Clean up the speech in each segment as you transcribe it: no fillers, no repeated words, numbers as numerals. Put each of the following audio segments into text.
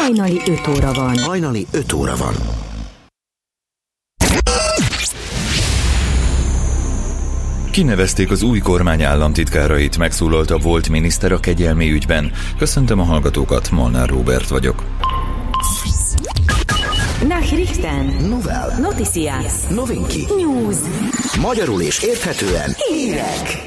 Hajnali 5 óra van. Hajnali 5 óra van. Kinevezték az új kormány államtitkárait, megszólalt a volt miniszter a kegyelmi ügyben. Köszöntöm a hallgatókat, Molnár Róbert vagyok. Nachrichten. Novel. Noticias. Novinki. News. Magyarul és érthetően. Hírek.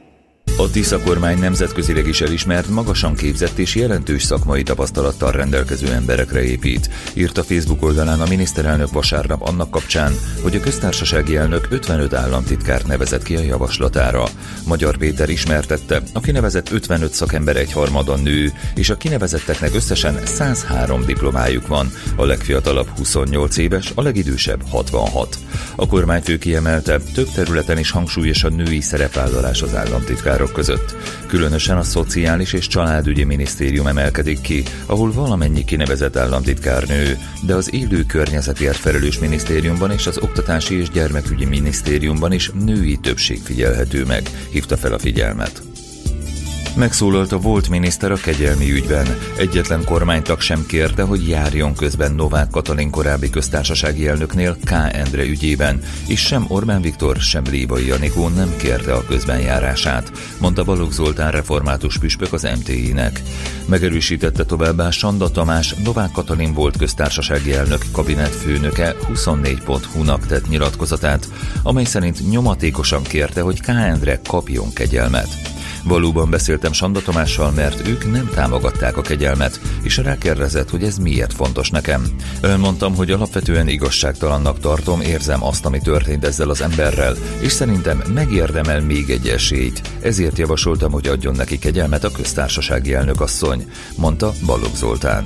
A Tisza kormány nemzetközileg is elismert, magasan képzett és jelentős szakmai tapasztalattal rendelkező emberekre épít. Írt a Facebook oldalán a miniszterelnök vasárnap annak kapcsán, hogy a köztársasági elnök 55 államtitkárt nevezett ki a javaslatára. Magyar Péter ismertette, a kinevezett 55 szakember egyharmada nő, és a kinevezetteknek összesen 103 diplomájuk van. A legfiatalabb 28 éves, a legidősebb 66. A kormányfő kiemelte, több területen is hangsúlyos a női szerepvállalás az államtitkárok között. Különösen a Szociális és Családügyi Minisztérium emelkedik ki, ahol valamennyi kinevezett államtitkár nő, de az élő környezetért felelős minisztériumban és az Oktatási és Gyermekügyi Minisztériumban is női többség figyelhető meg, hívta fel a figyelmet. Megszólalt a volt miniszter a kegyelmi ügyben. Egyetlen kormánytag sem kérte, hogy járjon közben Novák Katalin korábbi köztársasági elnöknél K. Endre ügyében, és sem Orbán Viktor, sem Lévai Anikó nem kérte a közbenjárását, mondta Balogh Zoltán református püspök az MTI-nek. Megerősítette továbbá Sanda Tamás, Novák Katalin volt köztársasági elnök kabinetfőnöke 24.hu-nak tett nyilatkozatát, amely szerint nyomatékosan kérte, hogy K. Endre kapjon kegyelmet. Valóban beszéltem Sanda Tamással, mert ők nem támogatták a kegyelmet, és rákérdezett, hogy ez miért fontos nekem. Mondtam, hogy alapvetően igazságtalannak tartom, érzem azt, ami történt ezzel az emberrel, és szerintem megérdemel még egy esélyt. Ezért javasoltam, hogy adjon neki kegyelmet a köztársasági elnökasszony, mondta Balogh Zoltán.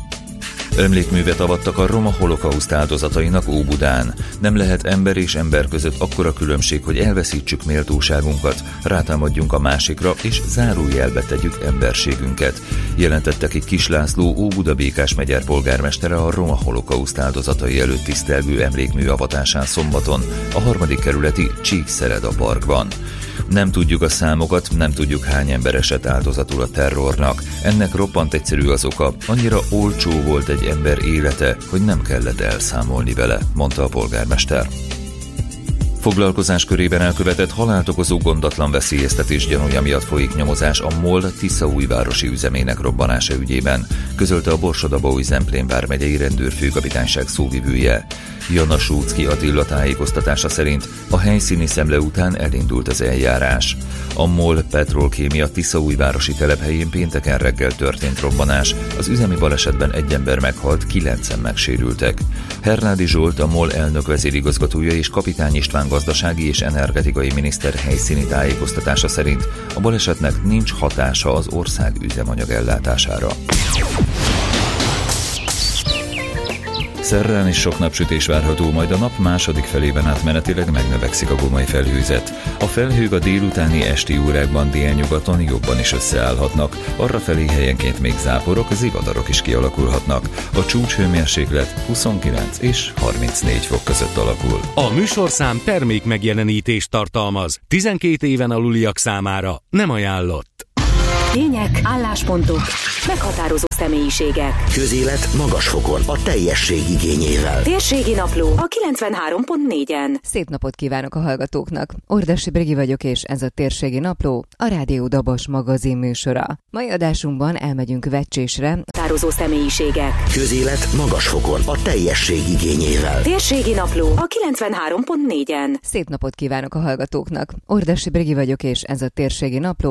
Emlékművet avattak a roma holokauszt áldozatainak Óbudán. Nem lehet ember és ember között akkora különbség, hogy elveszítsük méltóságunkat, rátámadjunk a másikra és zárójelbe tegyük emberségünket, jelentette ki Kis László Óbuda Békás megyer polgármestere a roma holokauszt áldozatai előtt tisztelgő emlékmű avatásán szombaton a 3. kerületi Csíkszereda parkban. Nem tudjuk a számokat, nem tudjuk hány ember esett áldozatul a terrornak. Ennek roppant egyszerű az oka, annyira olcsó volt egy ember élete, hogy nem kellett elszámolni vele, mondta a polgármester. Foglalkozás körében elkövetett halált okozó gondatlan veszélyeztetés gyanúja miatt folyik nyomozás a MOL Tiszaújvárosi üzemének robbanása ügyében, közölte a Borsod-Abaúj-Zemplén vármegyei rendőrfőkapitányság szóvivője. Jana Súcki Attila tájékoztatása szerint a helyszíni szemle után elindult az eljárás. A MOL Petrolkémia Tiszaújvárosi telephelyén pénteken reggel történt robbanás, az üzemi balesetben egy ember meghalt, 9-en megsérültek. Hernádi Zsolt, a MOL elnök vezérigazgatója és Kapitány István gazdasági és energetikai miniszter helyszíni tájékoztatása szerint a balesetnek nincs hatása az ország üzemanyag ellátására. Szerrán is sok napsütés várható, majd a nap második felében átmenetileg megnövekszik a gomoly felhőzet. A felhők a délutáni esti órákban délnyugaton jobban is összeállhatnak, arrafelé helyenként még záporok, zivatarok is kialakulhatnak. A csúcshőmérséklet 29 és 34 fok között alakul. A műsorszám termék megjelenítést tartalmaz. 12 éven aluliak számára nem ajánlott. Tények, álláspontok, meghatározó személyiségek. Közélet magas fokon, a teljesség igényével. Térségi napló a 93.4-en. Szép napot kívánok a hallgatóknak. Ordasi Brigi vagyok, és ez a Térségi napló, a Rádió Dabas magazin műsora. Mai adásunkban elmegyünk Vecsésre. Meghatározó személyiségek. Közélet magas fokon, a teljesség igényével. Térségi napló a 93.4-en. Szép napot kívánok a hallgatóknak. Ordasi Brigi vagyok, és ez a Térségi napló,